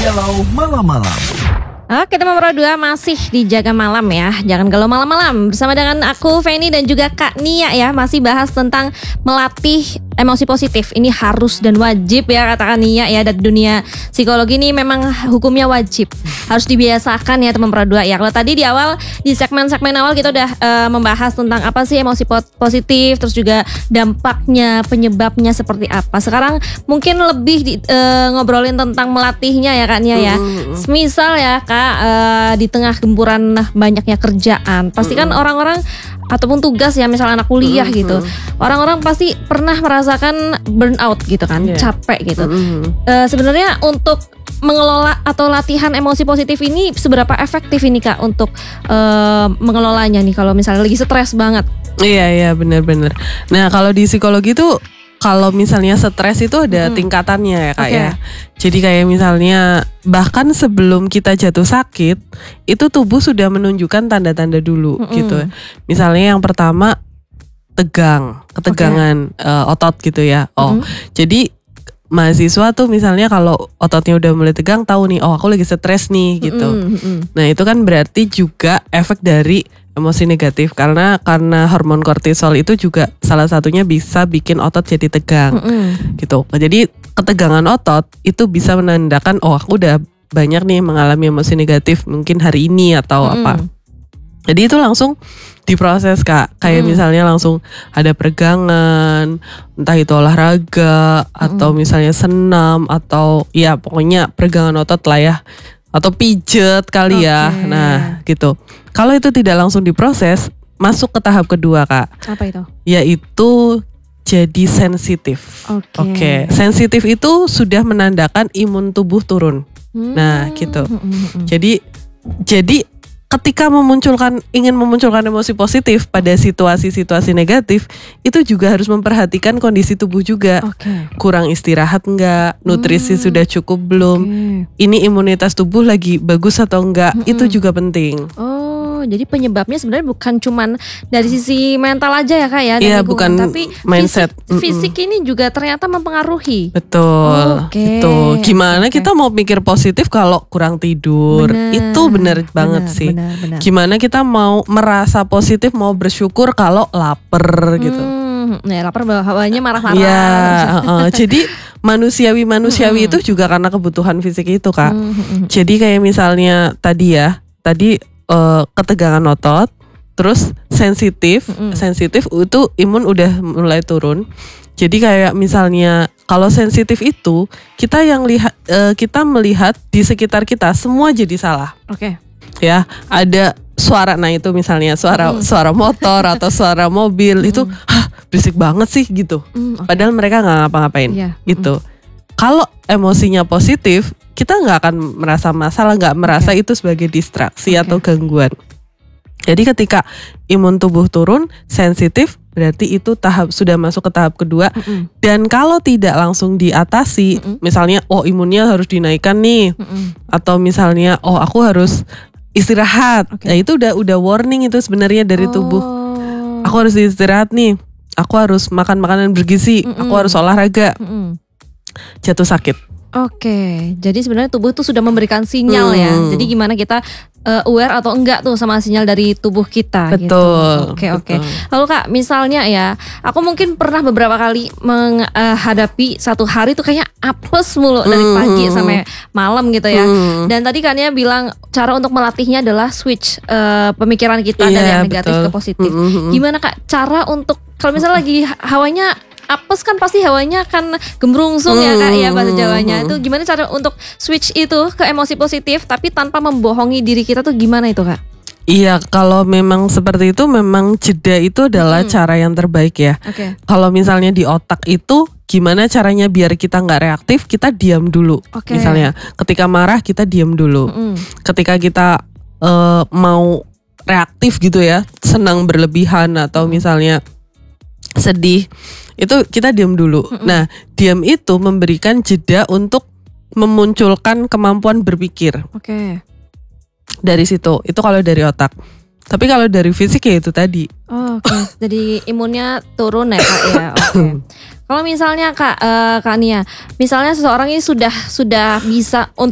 Galau Malam-Malam. Oke teman Pro 2 masih di Jaga Malam ya. Jangan galau malam-malam. Bersama dengan aku Feni dan juga Kak Nia ya. Masih bahas tentang melatih emosi positif. Ini harus dan wajib ya kata Kak Nia ya. Dari dunia psikologi ini memang hukumnya wajib. Harus dibiasakan ya teman Pro 2 ya. Kalau tadi di awal, di segmen-segmen awal kita udah membahas tentang apa sih emosi positif. Terus juga dampaknya, penyebabnya seperti apa. Sekarang mungkin lebih ngobrolin tentang melatihnya ya Kak Nia ya. Misal ya Kak, di tengah gempuran banyaknya kerjaan, pasti kan orang-orang ataupun tugas ya, misalnya anak kuliah gitu, orang-orang pasti pernah merasakan burnout gitu kan, capek gitu. Sebenarnya untuk mengelola atau latihan emosi positif ini seberapa efektif ini Kak untuk mengelolanya nih kalau misalnya lagi stres banget? Iya benar-benar. Nah kalau di psikologi tuh, kalau misalnya stres itu ada tingkatannya ya Kak ya. Jadi kayak misalnya bahkan sebelum kita jatuh sakit, itu tubuh sudah menunjukkan tanda-tanda dulu gitu. Misalnya yang pertama ketegangan otot gitu ya. Jadi mahasiswa tuh misalnya kalau ototnya udah mulai tegang, tahu nih aku lagi stres nih gitu. Nah itu kan berarti juga efek dari emosi negatif karena hormon kortisol itu juga salah satunya bisa bikin otot jadi tegang gitu. Jadi ketegangan otot itu bisa menandakan aku udah banyak nih mengalami emosi negatif mungkin hari ini atau apa. Jadi itu langsung diproses Kak. Kayak misalnya langsung ada peregangan, entah itu olahraga atau misalnya senam atau ya pokoknya peregangan otot lah ya. Atau pijet kali ya. Nah gitu. Kalau itu tidak langsung diproses, masuk ke tahap kedua Kak. Apa itu? Yaitu jadi sensitif. Oke. Sensitif itu sudah menandakan imun tubuh turun. Nah gitu. Jadi ketika ingin memunculkan emosi positif pada situasi-situasi negatif, itu juga harus memperhatikan kondisi tubuh juga. Kurang istirahat enggak, nutrisi sudah cukup belum, ini imunitas tubuh lagi bagus atau enggak, itu juga penting. Jadi penyebabnya sebenarnya bukan cuman dari sisi mental aja ya Kak ya, Iya, bukan tapi mindset. Fisik ini juga ternyata mempengaruhi. Betul. Itu gimana kita mau pikir positif kalau kurang tidur? Itu benar banget sih. Benar. Gimana kita mau merasa positif, mau bersyukur kalau lapar gitu? Ya lapar bawahnya marah-marah. Ya, jadi manusiawi itu juga karena kebutuhan fisik itu Kak. Jadi kayak misalnya tadi ketegangan otot, terus sensitif itu imun udah mulai turun. Jadi kayak misalnya kalau sensitif itu kita melihat di sekitar kita semua jadi salah. Ya, ada suara, nah itu misalnya suara motor atau suara mobil itu berisik banget sih gitu. Padahal mereka nggak ngapa-ngapain gitu. Kalau emosinya positif, kita nggak akan merasa masalah, nggak merasa itu sebagai distraksi atau gangguan. Jadi ketika imun tubuh turun, sensitif, berarti itu sudah masuk ke tahap kedua. Dan kalau tidak langsung diatasi, misalnya imunnya harus dinaikkan nih, atau misalnya aku harus istirahat. Nah itu udah warning itu sebenarnya dari tubuh. Aku harus istirahat nih, aku harus makan makanan bergizi, aku harus olahraga. Jatuh sakit. Jadi sebenarnya tubuh tuh sudah memberikan sinyal ya. Jadi gimana kita aware atau enggak tuh sama sinyal dari tubuh kita. Betul. Gitu. Oke. Lalu Kak, misalnya ya, aku mungkin pernah beberapa kali menghadapi satu hari tuh kayaknya apes mulu dari pagi sampai malam gitu ya. Dan tadi kan ya bilang cara untuk melatihnya adalah switch pemikiran kita dari yang negatif ke positif. Gimana Kak cara untuk kalau misalnya lagi hawanya apes kan pasti hawanya akan gembrungsung ya Kak ya bahasa Jawanya. Itu gimana cara untuk switch itu ke emosi positif tapi tanpa membohongi diri kita tuh gimana itu Kak? Iya, kalau memang seperti itu memang jeda itu adalah cara yang terbaik ya. Kalau misalnya di otak itu gimana caranya biar kita nggak reaktif, kita diam dulu. Misalnya ketika marah kita diam dulu. Ketika kita mau reaktif gitu ya, senang berlebihan atau misalnya sedih, itu kita diam dulu. Nah, diam itu memberikan jeda untuk memunculkan kemampuan berpikir. Dari situ, itu kalau dari otak. Tapi kalau dari fisik ya itu tadi. Jadi imunnya turun ya Kak ya. Kalau misalnya Kak Nia, misalnya seseorang ini sudah bisa